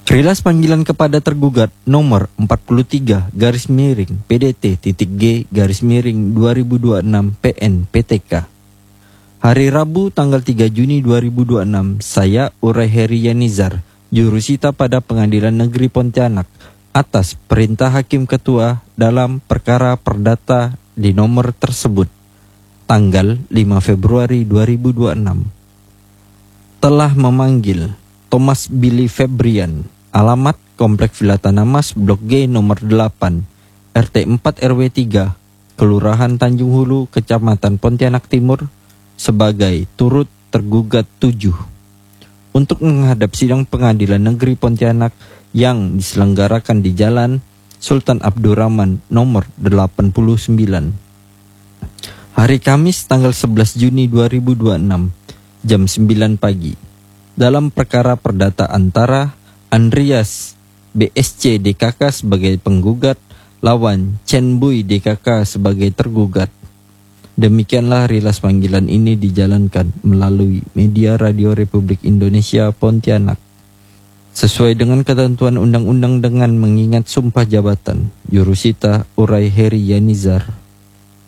Rilas panggilan kepada tergugat nomor 43 garis miring PDT.G garis miring 2026 PN PTK. Hari Rabu tanggal 3 Juni 2026, saya Uray Heri Yanizar, jurusita pada Pengadilan Negeri Pontianak atas perintah Hakim Ketua dalam perkara perdata di nomor tersebut tanggal 5 Februari 2026 telah memanggil Thomas Billy Febrian, alamat Komplek Villa Tanamas, Blok G nomor 8, RT 4 RW 3, Kelurahan Tanjung Hulu, Kecamatan Pontianak Timur, sebagai turut tergugat 7 untuk menghadap sidang Pengadilan Negeri Pontianak yang diselenggarakan di Jalan Sultan Abdurrahman nomor 89. Hari Kamis tanggal 11 Juni 2026 jam 9 pagi dalam perkara perdata antara Andreas BSC DKK sebagai penggugat lawan Chen Bui DKK sebagai tergugat. Demikianlah rilas panggilan ini dijalankan melalui media Radio Republik Indonesia Pontianak sesuai dengan ketentuan undang-undang dengan mengingat sumpah jabatan. Jurusita Uray Heri Yanizar.